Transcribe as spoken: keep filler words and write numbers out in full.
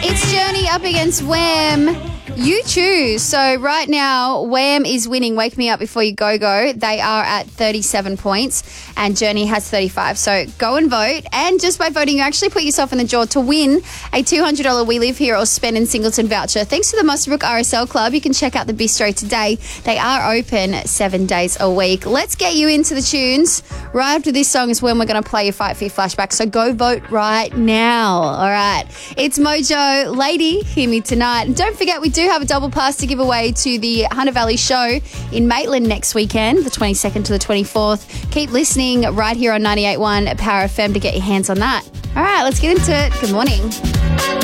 It's Journey up against Wham. You choose. So right now, Wham is winning Wake Me Up Before You Go Go. They are at thirty-seven points and Journey has thirty-five. So go and vote. And just by voting, you actually put yourself in the draw to win a two hundred dollars We Live Here or Spend in Singleton voucher. Thanks to the Muswellbrook R S L Club. You can check out the bistro today. They are open seven days a week. Let's get you into the tunes. Right after this song is when we're going to play your Fight Fear flashback. So go vote right now. All right. It's Mojo, Lady, Hear Me Tonight. And don't forget, we do have a double pass to give away to the Hunter Valley Show in Maitland next weekend, the twenty-second to the twenty-fourth. Keep listening right here on ninety-eight point one Power F M to get your hands on that. All right, let's get into it. Good morning.